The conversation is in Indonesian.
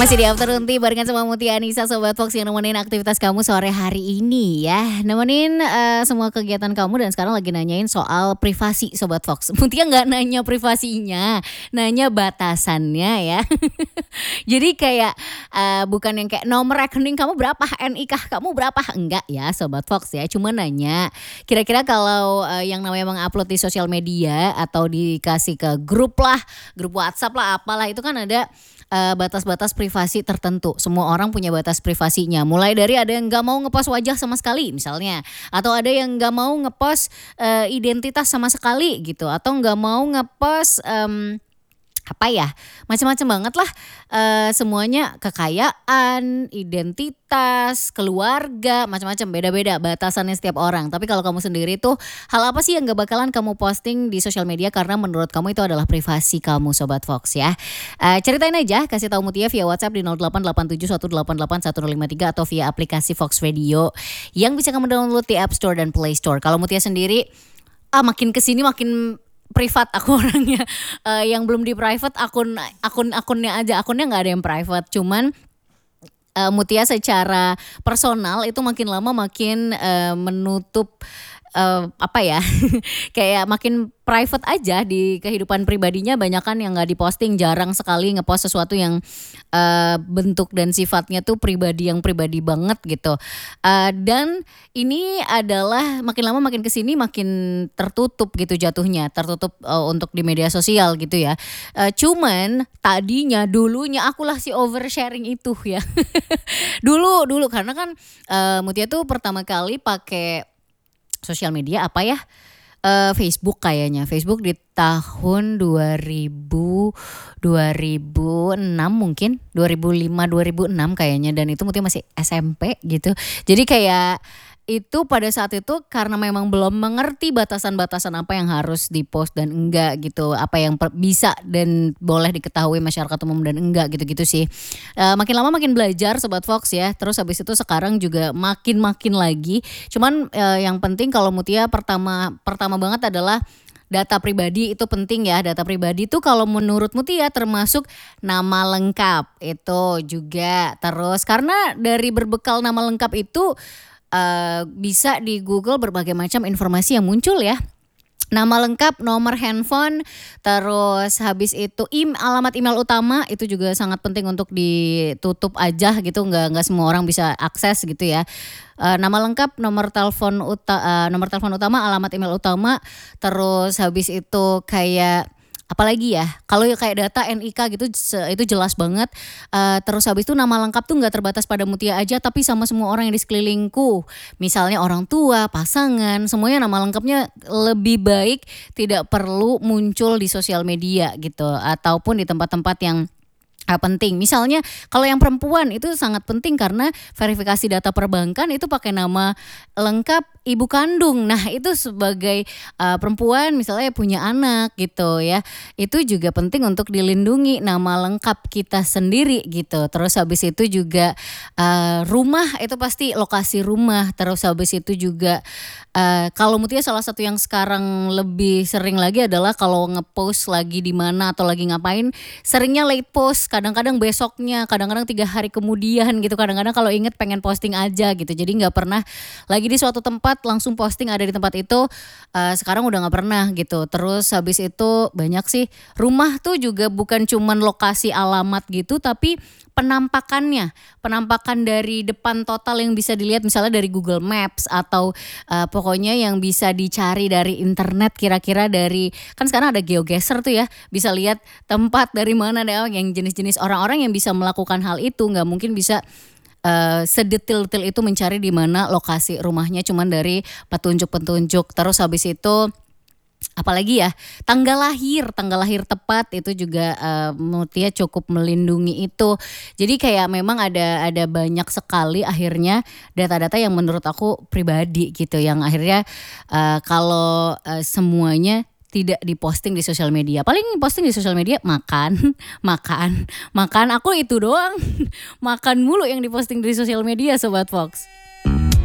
Masih di Afternoon Tea barengan sama Mutia Anissa Sobat Fox yang nemenin aktivitas kamu sore hari ini ya. Nemenin semua kegiatan kamu dan sekarang lagi nanyain soal privasi Sobat Fox. Mutia gak nanya privasinya, nanya batasannya ya. Jadi kayak bukan yang kayak nomor rekening kamu berapa, NIK kamu berapa, enggak ya Sobat Fox ya. Cuma nanya kira-kira kalau yang namanya mengupload di sosial media atau dikasih ke grup lah, grup WhatsApp lah apalah, itu kan ada batas-batas privasi tertentu. Semua orang punya batas privasinya. Mulai dari ada yang nggak mau ngepost wajah sama sekali misalnya, atau ada yang nggak mau ngepost identitas sama sekali gitu, atau nggak mau ngepost apa ya, macam-macam banget lah, semuanya, kekayaan, identitas, keluarga, macam-macam, beda-beda batasannya setiap orang. Tapi kalau kamu sendiri tuh, hal apa sih yang gak bakalan kamu posting di sosial media karena menurut kamu itu adalah privasi kamu Sobat Fox ya. Ceritain aja, kasih tahu Mutia via WhatsApp di 0887188153 atau via aplikasi Fox Radio yang bisa kamu download di App Store dan Play Store. Kalau Mutia sendiri, makin kesini makin privat aku orangnya, yang belum di private akunnya aja, akunnya nggak ada yang private, cuman Mutia secara personal itu makin lama makin menutup apa ya kayak makin private aja di kehidupan pribadinya, banyak kan yang nggak diposting, jarang sekali ngepost sesuatu yang bentuk dan sifatnya tuh pribadi banget gitu. Dan ini adalah makin lama makin kesini makin tertutup gitu jatuhnya, tertutup untuk di media sosial gitu ya. Cuman tadinya dulunya akulah si oversharing itu ya. dulu karena kan Mutia tuh pertama kali pakai sosial media apa ya? Facebook kayaknya. Facebook di tahun 2006 mungkin. 2005 2006 kayaknya, dan itu Mutia masih SMP gitu. Jadi kayak itu pada saat itu karena memang belum mengerti batasan-batasan apa yang harus dipost dan enggak gitu, apa yang bisa dan boleh diketahui masyarakat umum dan enggak gitu-gitu sih. Makin lama makin belajar Sobat Fox ya. Terus habis itu sekarang juga makin lagi. Cuman yang penting kalau Mutia pertama banget adalah data pribadi itu penting ya. Data pribadi itu kalau menurut Mutia termasuk nama lengkap itu juga. Terus karena dari berbekal nama lengkap itu bisa di Google berbagai macam informasi yang muncul ya. Nama lengkap, nomor handphone, terus habis itu alamat email utama itu juga sangat penting untuk ditutup aja gitu, nggak semua orang bisa akses gitu ya. Nama lengkap, nomor telepon utama, alamat email utama, terus habis itu kayak apalagi ya, kalau kayak data NIK gitu itu jelas banget. Terus habis itu nama lengkap tuh nggak terbatas pada Mutia aja, tapi sama semua orang yang di sekelilingku. Misalnya orang tua, pasangan, semuanya nama lengkapnya lebih baik tidak perlu muncul di sosial media gitu, ataupun di tempat-tempat yang penting. Misalnya kalau yang perempuan itu sangat penting karena verifikasi data perbankan itu pakai nama lengkap ibu kandung. Nah itu sebagai perempuan misalnya punya anak gitu ya, itu juga penting untuk dilindungi nama lengkap kita sendiri gitu. Terus habis itu juga rumah itu pasti lokasi rumah. Terus habis itu juga kalau Mutia salah satu yang sekarang lebih sering lagi adalah kalau ngepost lagi di mana atau lagi ngapain, seringnya late post. Kadang-kadang besoknya, kadang-kadang 3 hari kemudian gitu. Kadang-kadang kalau inget pengen posting aja gitu. Jadi gak pernah lagi di suatu tempat langsung posting ada di tempat itu. Sekarang udah gak pernah gitu. Terus habis itu banyak sih. Rumah tuh juga bukan cuman lokasi alamat gitu, tapi penampakan dari depan total yang bisa dilihat misalnya dari Google Maps atau pokoknya yang bisa dicari dari internet, kira-kira dari, kan sekarang ada GeoGuessr tuh ya, bisa lihat tempat dari mana deh, yang jenis-jenis orang-orang yang bisa melakukan hal itu. Nggak mungkin bisa sedetil-detil itu mencari di mana lokasi rumahnya cuman dari petunjuk-petunjuk. Terus habis itu apalagi ya, tanggal lahir tepat itu juga Mutia cukup melindungi itu. Jadi kayak memang ada banyak sekali akhirnya data-data yang menurut aku pribadi gitu, yang akhirnya kalau semuanya tidak diposting di sosial media. Paling posting di sosial media makan aku itu doang. Makan mulu yang diposting di sosial media Sobat Fox.